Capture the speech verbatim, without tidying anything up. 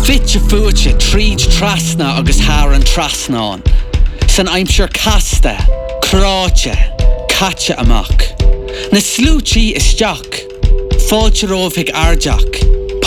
Fitte fuaite tríd trasna agus haar an trasnán. San aimsir casta, cráte, caite amach. Na slútí isteach, fáilte rómh ag ardeach.